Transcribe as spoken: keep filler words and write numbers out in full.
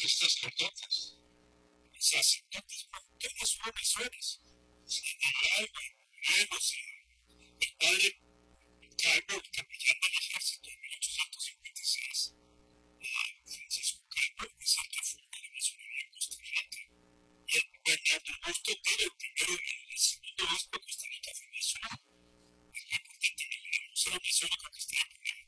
estos sacerdotes, sacerdotes montones, hombres, hombres, general, morenos, el padre Calvo, el capellán del ejército en mil ochocientos cincuenta y seis, Francisco Calvo, es alto fuego de la masonería en Costa Rica, y el Bernardo Augusto Tero, el primero, el segundo obispo de Costa